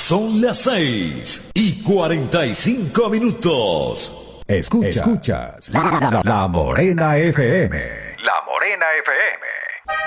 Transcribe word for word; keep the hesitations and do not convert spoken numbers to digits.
Son las seis y cuarenta y cinco minutos. Escucha, escuchas la, la, la Morena F M. La Morena F M.